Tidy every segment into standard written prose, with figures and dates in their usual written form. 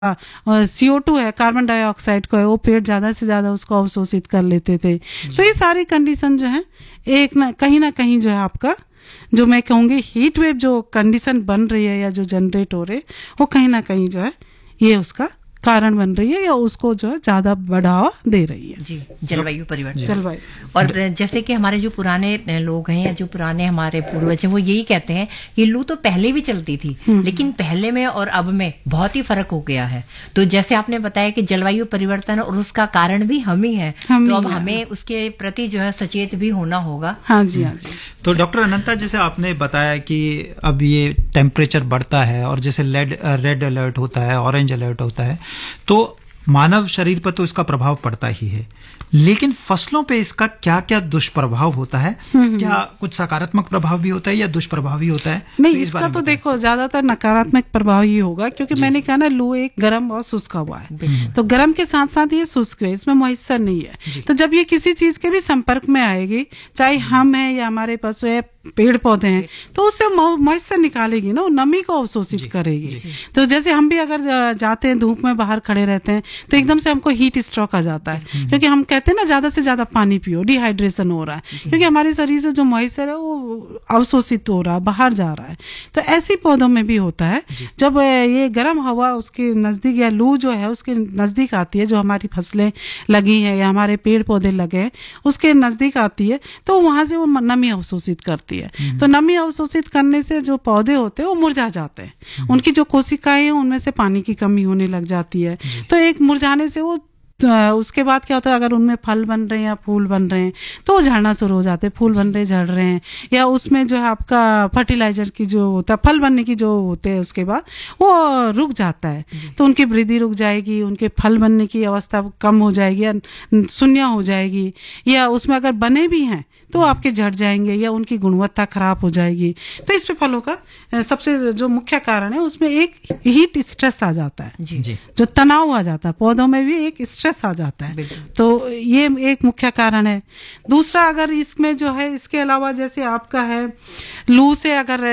CO2 है, carbon dioxide को है, वो पेड़ ज्यादा से ज्यादा उसको अवशोषित कर लेते थे। तो ये सारी कंडीशन जो है एक ना कहीं जो है आपका जो मैं कहूंगी हीट वेव जो कंडीशन बन रही है या जो जनरेट हो रहे वो कहीं ना कहीं जो है ये उसका कारण बन रही है या उसको जो है ज्यादा बढ़ावा दे रही है। जी, जलवायु परिवर्तन। जलवायु और जैसे कि हमारे जो पुराने लोग हैं या जो पुराने हमारे पूर्वज हैं वो यही कहते हैं कि लू तो पहले भी चलती थी, लेकिन पहले में और अब में बहुत ही फर्क हो गया है। तो जैसे आपने बताया कि जलवायु परिवर्तन और उसका कारण भी हम ही है, तो अब हमें उसके प्रति जो है सचेत भी होना होगा। हाँ जी, हाँ जी। तो डॉक्टर अनंता, जैसे आपने बताया कि अब ये टेम्परेचर बढ़ता है और जैसे रेड अलर्ट होता है, ऑरेंज अलर्ट होता है, तो मानव शरीर पर तो इसका प्रभाव पड़ता ही है, लेकिन फसलों पे इसका क्या क्या दुष्प्रभाव होता है? क्या कुछ सकारात्मक प्रभाव भी होता है या दुष्प्रभाव भी होता है? नहीं, तो इसका तो देखो ज्यादातर नकारात्मक प्रभाव ही होगा, क्योंकि मैंने कहा ना लू एक गर्म और शुष्क हवा है, तो गर्म के साथ साथ ये शुष्क है, इसमें मॉइस्चर नहीं है। तो जब ये किसी चीज के भी संपर्क में आएगी, चाहे हम हैं या हमारे पशु है, पेड़ पौधे हैं, तो उससे मॉइस्चर निकालेगी ना, नमी को अवशोषित करेगी। तो जैसे हम भी अगर जाते हैं धूप में बाहर खड़े रहते हैं तो एकदम से हमको हीट स्ट्रोक आ जाता है, क्योंकि हम कहते हैं ना ज्यादा से ज्यादा पानी पियो, डिहाइड्रेशन हो रहा है, क्योंकि हमारे शरीर से जो मॉइस्चर है वो अवशोषित हो रहा है, बाहर जा रहा है। तो ऐसे पौधों में भी होता है, जब ये गर्म हवा उसके नजदीक या लू जो है उसके नजदीक आती है, जो हमारी फसलें लगी है या हमारे पेड़ पौधे लगे हैं उसके नजदीक आती है, तो वहां से वो नमी अवशोषित करती है। तो नमी अवशोषित करने से जो पौधे होते हैं वो मुरझा जाते हैं, उनकी जो कोशिकाएं हैं उनमें से पानी की कमी होने लग जाती है। तो एक मुरझाने से वो उसके बाद क्या होता है, अगर उनमें फल बन रहे हैं या फूल बन रहे हैं तो वो झड़ना शुरू हो जाते हैं, फूल बन रहे झड़ रहे हैं, या उसमें जो है आपका फर्टिलाइजर की जो होता है, फल बनने की जो होते हैं उसके बाद वो रुक जाता है, तो उनकी वृद्धि रुक जाएगी, उनके फल बनने की अवस्था कम हो जाएगी या शून्य हो जाएगी, या उसमें अगर बने भी हैं तो आपके झड़ जाएंगे या उनकी गुणवत्ता खराब हो जाएगी। तो इस पे फलों का सबसे जो मुख्य कारण है उसमें एक हीट स्ट्रेस आ जाता है, जी। जो तनाव आ जाता है, पौधों में भी एक स्ट्रेस आ जाता है, तो ये एक मुख्य कारण है। दूसरा, अगर इसमें जो है इसके अलावा जैसे आपका है लू से अगर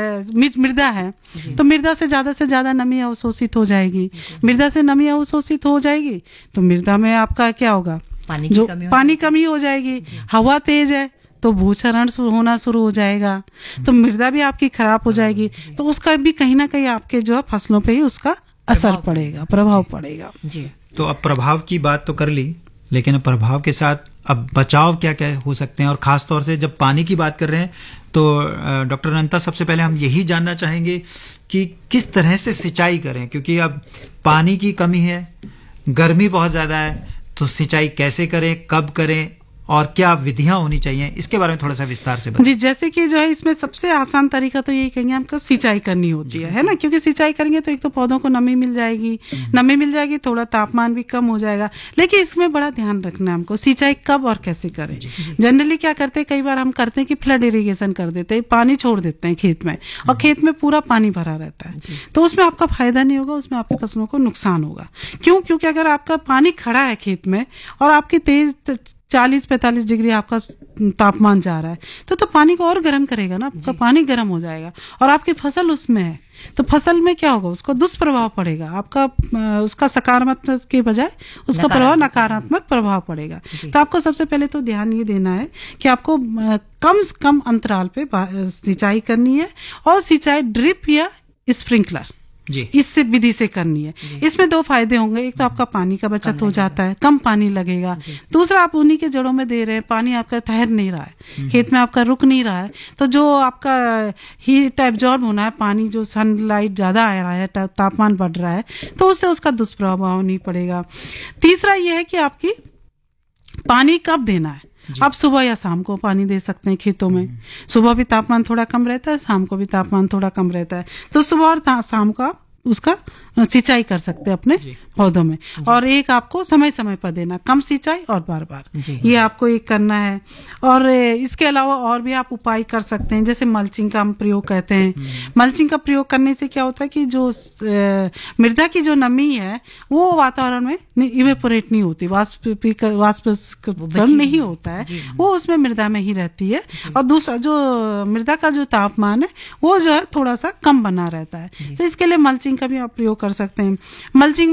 मृदा है तो मृदा से ज्यादा नमी अवशोषित हो जाएगी, मृदा से नमी अवशोषित हो जाएगी तो मृदा में आपका क्या होगा, पानी कमी हो जाएगी, हवा तेज है तो भूक्षरण होना शुरू हो जाएगा, तो मृदा भी आपकी खराब हो जाएगी, तो उसका भी कहीं ना कहीं आपके जो है फसलों पे ही उसका असर पड़ेगा, प्रभाव पड़ेगा। जी। तो अब प्रभाव की बात तो कर ली, लेकिन प्रभाव के साथ अब बचाव क्या क्या हो सकते हैं, और खास तौर से जब पानी की बात कर रहे हैं तो डॉक्टर अनंता, सबसे पहले हम यही जानना चाहेंगे कि किस तरह से सिंचाई करें, क्योंकि अब पानी की कमी है, गर्मी बहुत ज्यादा है, तो सिंचाई कैसे करें, कब करें और क्या विधियां होनी चाहिए, इसके बारे में थोड़ा सा विस्तार से बताएं। जी, जैसे कि जो है इसमें सबसे आसान तरीका तो यही कहेंगे हमको सिंचाई करनी होती है ना, क्योंकि सिंचाई करेंगे तो एक तो पौधों को नमी मिल जाएगी, थोड़ा तापमान भी कम हो जाएगा। लेकिन इसमें बड़ा ध्यान रखना है हमको, सिंचाई कब और कैसे करें। जनरली क्या करते हैं, कई बार हम करते हैं कि फ्लड इरिगेशन कर देते हैं, पानी छोड़ देते हैं खेत में, और खेत में पूरा पानी भरा रहता है, तो उसमें आपका फायदा नहीं होगा, उसमें आपकी फसलों को नुकसान होगा। क्यों? क्योंकि अगर आपका पानी खड़ा है खेत में और आपकी तेज 40-45 डिग्री आपका तापमान जा रहा है तो पानी को और गर्म करेगा ना, आपका पानी गर्म हो जाएगा और आपकी फसल उसमें है, तो फसल में क्या होगा, उसको दुष्प्रभाव पड़ेगा, आपका उसका सकारात्मक के बजाय उसका प्रभाव नकारात्मक प्रभाव पड़ेगा। तो आपको सबसे पहले तो ध्यान ये देना है कि आपको कम से कम अंतराल पे सिंचाई करनी है, और सिंचाई ड्रिप या स्प्रिंकलर इससे विधि से करनी है। इसमें दो फायदे होंगे, एक तो आपका पानी का बचत हो जाता है, कम पानी लगेगा, दूसरा आप उन्हीं के जड़ों में दे रहे हैं, पानी आपका ठहर नहीं रहा है, खेत में आपका रुक नहीं रहा है, तो जो आपका हीट एब्जॉर्ब होना है, पानी जो सनलाइट ज्यादा आ रहा है, तापमान बढ़ रहा है, तो उससे उसका दुष्प्रभाव नहीं पड़ेगा। तीसरा ये है कि आपकी पानी कब देना है, आप सुबह या शाम को पानी दे सकते हैं खेतों में, सुबह भी तापमान थोड़ा कम रहता है, शाम को भी तापमान थोड़ा कम रहता है, तो सुबह और शाम को आप उसका सिंचाई कर सकते हैं अपने पौधों में, और एक आपको समय समय पर देना, कम सिंचाई और बार बार, ये आपको एक करना है। और इसके अलावा और भी आप उपाय कर सकते हैं, जैसे मल्चिंग का हम प्रयोग कहते हैं। मल्चिंग का प्रयोग करने से क्या होता है कि जो मृदा की जो नमी है वो वातावरण में इवेपोरेट नहीं होती, वाष्पीकरण नहीं होता है, वो उसमें मृदा में ही रहती है। और दूसरा जो मृदा का जो तापमान है वो जो है थोड़ा सा कम बना रहता है। तो इसके लिए मल्चिंग का भी आप प्रयोग कर सकते हैं। मल्चिंग